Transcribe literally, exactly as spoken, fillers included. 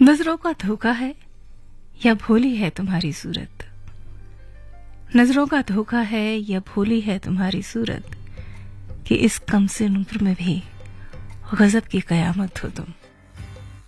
नजरों का धोखा है या भोली है तुम्हारी सूरत, नजरों का धोखा है या भोली है तुम्हारी सूरत, कि इस कम से उम्र में भी गजब की कयामत हो तुम।